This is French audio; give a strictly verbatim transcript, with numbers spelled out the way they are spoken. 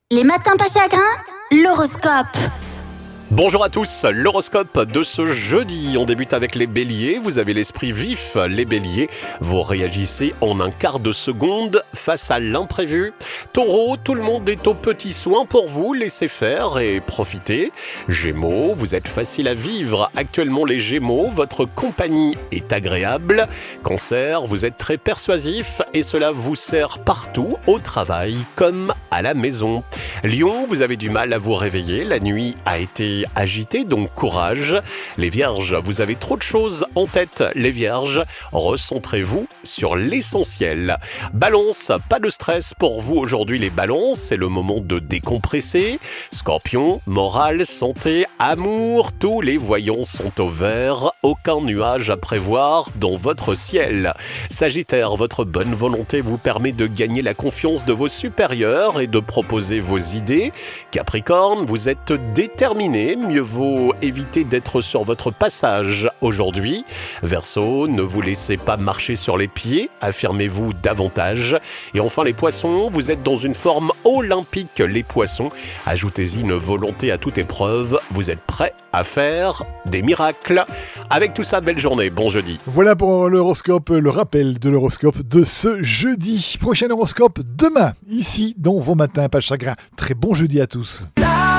Les matins pas chagrins, l'horoscope. Bonjour à tous, l'horoscope de ce jeudi. On débute avec les béliers, vous avez l'esprit vif. Les béliers, vous réagissez en un quart de seconde face à l'imprévu. Taureau, tout le monde est aux petits soins pour vous, laissez faire et profitez. Gémeaux, vous êtes facile à vivre. Actuellement les Gémeaux, votre compagnie est agréable. Cancer, vous êtes très persuasif et cela vous sert partout, au travail comme à la maison. Lion, vous avez du mal à vous réveiller, la nuit a été agité, donc courage. Les vierges, vous avez trop de choses en tête. Les vierges, recentrez-vous sur l'essentiel. Balance, pas de stress pour vous aujourd'hui les balances, c'est le moment de décompresser. Scorpion, morale, santé, amour, tous les voyants sont au vert, aucun nuage à prévoir dans votre ciel. Sagittaire, votre bonne volonté vous permet de gagner la confiance de vos supérieurs et de proposer vos idées. Capricorne, vous êtes déterminé, mieux vaut éviter d'être sur votre passage aujourd'hui. Verseau, ne vous laissez pas marcher sur les pieds, affirmez-vous davantage. Et enfin les poissons, vous êtes dans une forme olympique. Les poissons, ajoutez-y une volonté à toute épreuve, vous êtes prêts à faire des miracles. Avec tout ça, belle journée, bon jeudi. Voilà pour l'horoscope, le rappel de l'horoscope de ce jeudi. Prochain horoscope demain, ici dans vos matins pas chagrin. Très bon jeudi à tous.